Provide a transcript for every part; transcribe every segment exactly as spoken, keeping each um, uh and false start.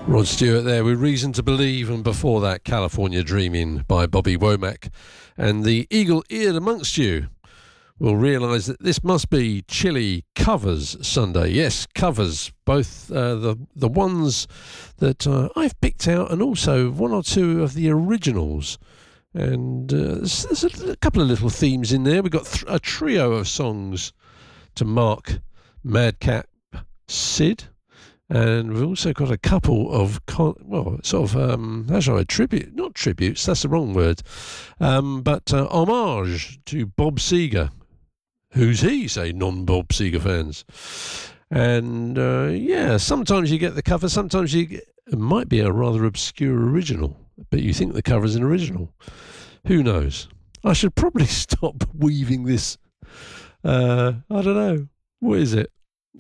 Rod Stewart there with Reason to Believe, and before that California Dreaming by Bobby Womack. And the eagle-eared amongst you will realise that this must be Chili Covers Sunday. Yes, covers, both uh, the the ones that uh, I've picked out and also one or two of the originals. And uh, there's, there's a, a couple of little themes in there. We've got th- a trio of songs to mark Madcap Sid. And we've also got a couple of, con- well, sort of, um, how shall I, tribute, not tributes, that's the wrong word, um, but uh, homage to Bob Seger. Who's he, say non-Bob Seger fans? And, uh, yeah, sometimes you get the cover, sometimes you get, it might be a rather obscure original, but you think the cover's an original. Who knows? I should probably stop weaving this, uh, I don't know, what is it?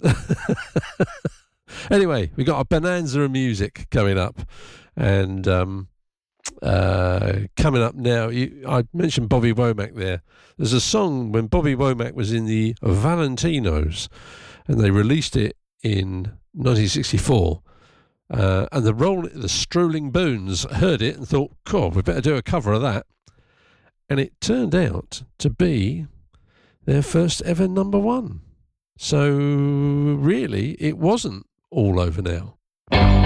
Anyway, we got a bonanza of music coming up, and um, uh, coming up now, you, I mentioned Bobby Womack there. There's a song when Bobby Womack was in the Valentinos, and they released it in nineteen sixty-four. Uh, and the roll, the Strolling Bones heard it and thought, "God, we better do a cover of that." And it turned out to be their first ever number one. So really, it wasn't all over now.